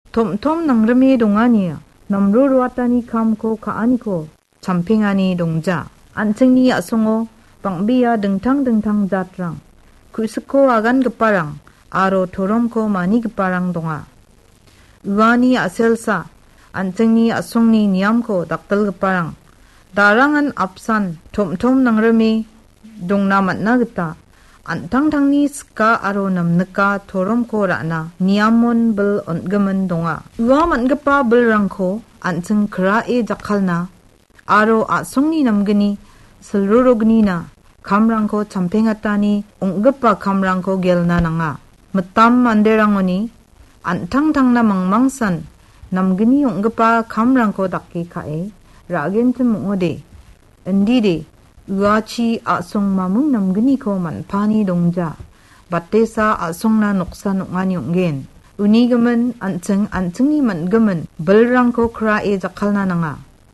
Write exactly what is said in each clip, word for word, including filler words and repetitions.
톰톰 낭름이 동안이야. 남루로 왔다니 감고 가아니고 잠핑하니 동자. 안층니 아송오 방비야 등탕등탕 자트랑. 구스코 아간 그빠랑 아로 도롬코 마니 그빠랑 동아. 우아니 아셀사 안층니 아송니 니암코 닥들 그빠랑. 다랑은 앞산 톰톰 낭름이 동나 만나겠다. 안탕탕니 스카 아로 남느까 도롬코 라나 니암몬 불 온금은 동아. 우아 만급바 불랑코 안층 그라에 자칼나 아로 아송니 남그니 슬루로그니나 감랑코 참팽았다니 옹급바 감랑코 겔나 나가. 무땀 만데랑오니 안탕탕나 망망산 남그니 옹급바 감랑코 닥기 카에 라겐트 몽어데 엔디데 우아치 아송 마문 남그니코 만파니 동자 바테사 아송나 녹사 녹아니 옹겐 우니금은 안층 안층니 만금은 벌랑코 크라에 자칼나 나가.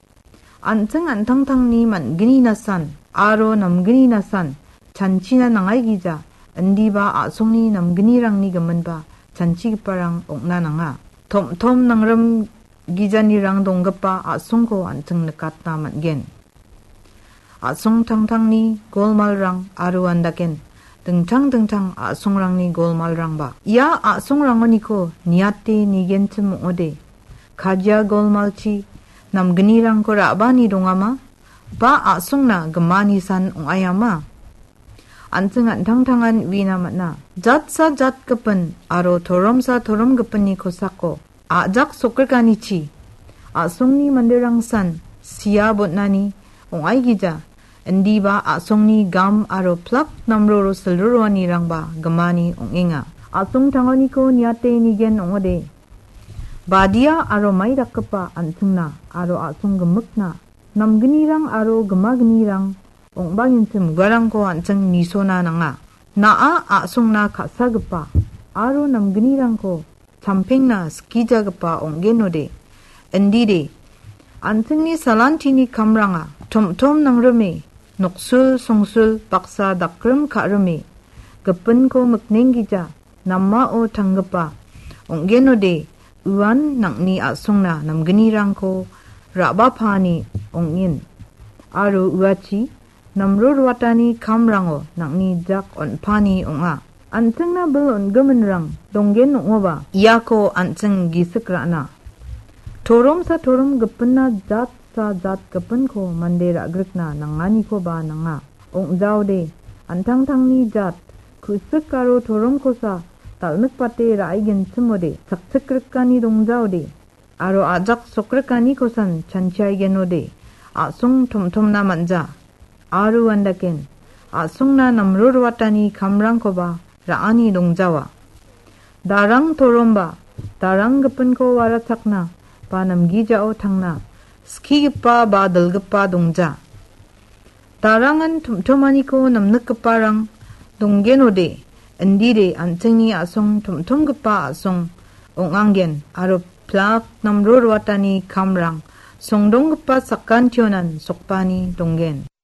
안층 안탕탕니 만그니 나산 아로 남그니 나산 잔치나 나가이 기자 엔디바 아송니 남그니랑니 금은바 잔치 기빠랑 옥나 나가. 톰톰 낭름 기자니랑 동급바 아송코 안층 느깠다 만겐. 아송 탕탕니 골말랑 아루안다겐 등창등창 아송랑니 골말랑바. 야 아송랑오니코 니아테 니겐트 몽오데 가지야 골말치 남그니랑 코라바니 동아마 바 아송나 gemanisan 옹아야마. 안층 안탕탕한 위나마나 zatsa zat kepen aro toromsa torom kepeni kosako ajak sokerkanichi asongni manderangsan sia botnani ongai gija endiba asongni gam aro plak namroro selurwani rangba gemani ongenga. asong tanganiko niate nigen ongode badia aro maidakepa antingna aro asong gemukna namgenirang aro gemagenirang 옹방인틈 무가랑코 안층 니소나 나가. 나아 아송나 가사급바 아로 남근이랑코 잠팽나 스키자급바 옹게노데 엔디데 안층니 살란티니 감랑아 톰톰 낭르메 녹술 송술 박사 닥그름 가르메 급은코 묵냉기자 남마오 탕급바 옹게노데 우안 낭니 아송나 남근이랑코 라바파니 옹인 아로 우아치 namrurwatani kamrango nakni jak onpani onga. Antseng na bel ongemenrang donggen ongoba iyako antseng gisekrana. Torom sa torom gepenna jat sa jat gepenko mandera grikna nangani ko ba nanga. Ong jaude antang-tangni jat kusek karo torom ko sa talmek pate raigen semode saksekrikani dong jaude. Aro ajak sokrikani kosan chanchai genode. Asung tom-tom na manja. 아루 안다겐 아송나 남루르 왔다니 감랑코바 라아니 농자와 다랑 토롬바 다랑 급은코 와라착나 바남기자오 탕나 스키급바 바들급바 동자 다랑은 톰톰하니코 남늑급바랑 동게노데 엔디데 안층니 아송 톰톰급바 아송 옹앙겐 아루 플락 남루르 왔다니 감랑 송동급바 삭간 튀어난 속바니 동겐